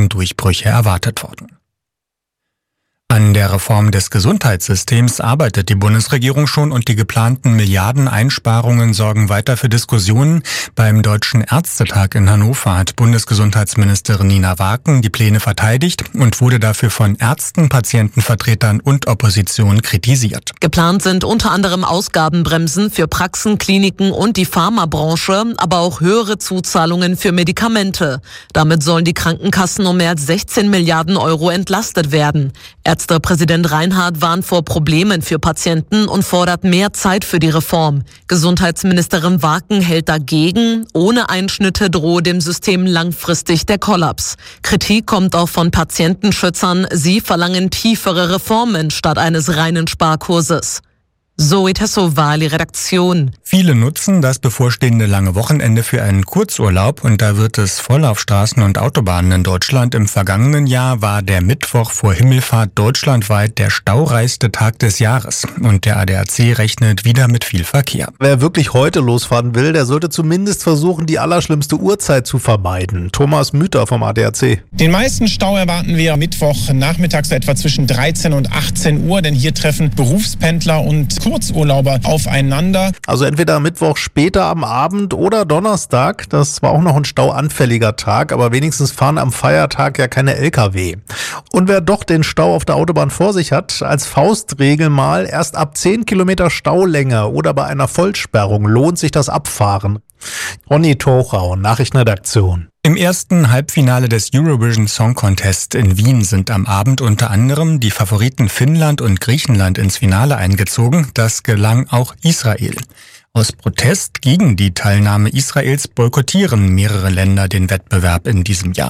weiteren Durchbrüche erwartet worden. An der Reform des Gesundheitssystems arbeitet die Bundesregierung schon und die geplanten Milliardeneinsparungen sorgen weiter für Diskussionen. Beim Deutschen Ärztetag in Hannover hat Bundesgesundheitsministerin Nina Waken die Pläne verteidigt und wurde dafür von Ärzten, Patientenvertretern und Opposition kritisiert. Geplant sind unter anderem Ausgabenbremsen für Praxen, Kliniken und die Pharmabranche, aber auch höhere Zuzahlungen für Medikamente. Damit sollen die Krankenkassen um mehr als 16 Milliarden Euro entlastet werden. Ärztepräsident Reinhardt warnt vor Problemen für Patienten und fordert mehr Zeit für die Reform. Gesundheitsministerin Waken hält dagegen. Ohne Einschnitte drohe dem System langfristig der Kollaps. Kritik kommt auch von Patientenschützern. Sie verlangen tiefere Reformen statt eines reinen Sparkurses. Zoe Tassovali, Redaktion. Viele nutzen das bevorstehende lange Wochenende für einen Kurzurlaub und da wird es voll auf Straßen und Autobahnen in Deutschland. Im vergangenen Jahr war der Mittwoch vor Himmelfahrt deutschlandweit der staureichste Tag des Jahres und der ADAC rechnet wieder mit viel Verkehr. Wer wirklich heute losfahren will, der sollte zumindest versuchen, die allerschlimmste Uhrzeit zu vermeiden. Thomas Müther vom ADAC. Den meisten Stau erwarten wir Mittwoch nachmittags etwa zwischen 13 und 18 Uhr, denn hier treffen Berufspendler und Kurzurlauber aufeinander. Also entweder Mittwoch später am Abend oder Donnerstag. Das war auch noch ein stauanfälliger Tag, aber wenigstens fahren am Feiertag ja keine LKW. Und wer doch den Stau auf der Autobahn vor sich hat, als Faustregel mal, erst ab 10 Kilometer Staulänge oder bei einer Vollsperrung lohnt sich das Abfahren. Ronny Tochau, Nachrichtenredaktion. Im ersten Halbfinale des Eurovision Song Contest in Wien sind am Abend unter anderem die Favoriten Finnland und Griechenland ins Finale eingezogen. Das gelang auch Israel. Aus Protest gegen die Teilnahme Israels boykottieren mehrere Länder den Wettbewerb in diesem Jahr.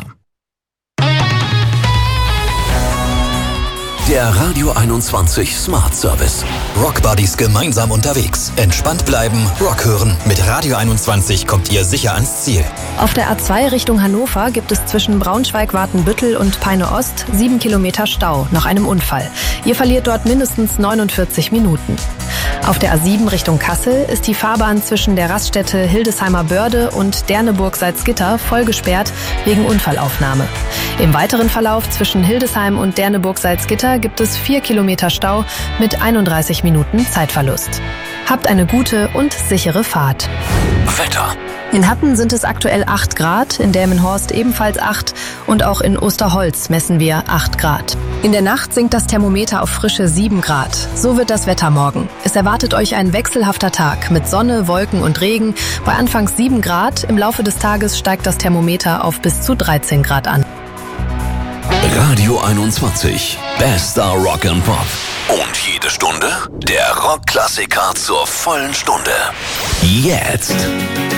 Der Radio 21 Smart Service. Rock Buddies gemeinsam unterwegs. Entspannt bleiben, Rock hören. Mit Radio 21 kommt ihr sicher ans Ziel. Auf der A2 Richtung Hannover gibt es zwischen Braunschweig-Watenbüttel und Peine-Ost 7 Kilometer Stau nach einem Unfall. Ihr verliert dort mindestens 49 Minuten. Auf der A7 Richtung Kassel ist die Fahrbahn zwischen der Raststätte Hildesheimer Börde und Derneburg-Salzgitter voll gesperrt wegen Unfallaufnahme. Im weiteren Verlauf zwischen Hildesheim und Derneburg-Salzgitter gibt es 4 Kilometer Stau mit 31 Minuten Zeitverlust. Habt eine gute und sichere Fahrt. Wetter. In Hatten sind es aktuell 8 Grad, in Delmenhorst ebenfalls 8 und auch in Osterholz messen wir 8 Grad. In der Nacht sinkt das Thermometer auf frische 7 Grad. So wird das Wetter morgen. Es erwartet euch ein wechselhafter Tag mit Sonne, Wolken und Regen. Bei anfangs 7 Grad, im Laufe des Tages steigt das Thermometer auf bis zu 13 Grad an. Radio 21. Bester Rock and Pop. Und jede Stunde der Rockklassiker zur vollen Stunde. Jetzt.